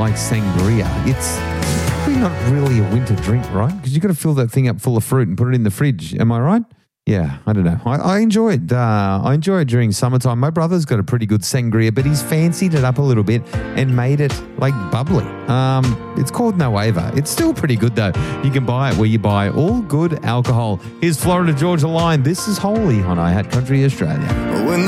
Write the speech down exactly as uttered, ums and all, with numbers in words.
like sangria. It's probably not really a winter drink, right? Because you've got to fill that thing up full of fruit and put it in the fridge. Am I right? Yeah, I don't know. I, I enjoy it. Uh, I enjoy it during summertime. My brother's got a pretty good sangria, but he's fancied it up a little bit and made it like bubbly. Um, it's called Nueva. It's still pretty good though. You can buy it where you buy all good alcohol. Here's Florida Georgia Line. This is Holy on iHeart Country Australia. When